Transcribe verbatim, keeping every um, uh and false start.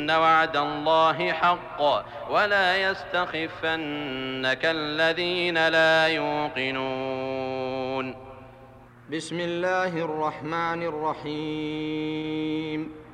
وعد الله حق ولا يستخفنك الذين لا يوقنون. بسم الله الرحمن الرحيم.